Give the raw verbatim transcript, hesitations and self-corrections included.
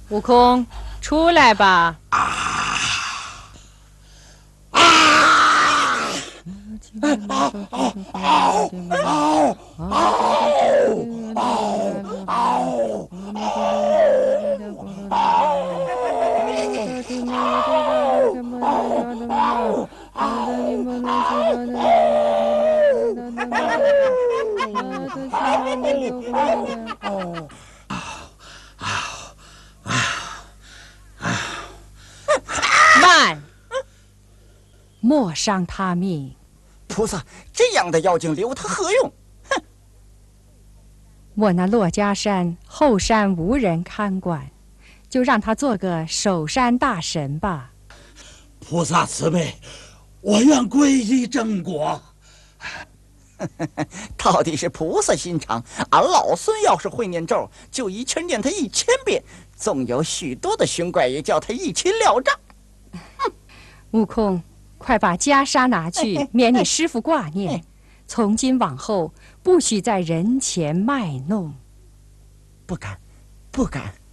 悟空，出来吧！啊啊！ 慢，莫伤他命。 菩萨，这样的妖精留他何用？哼！ 我那珞珈山后山无人看管，就让他做个守山大神吧。 菩萨慈悲，我愿皈依正果。 到底是菩萨心肠，俺老孙要是会念咒，就一气念他一千遍，纵有许多的凶怪也叫他一起了账。 悟空，快把袈裟拿去，免你师父挂念。从今往后，不许在人前卖弄。 不敢，不敢。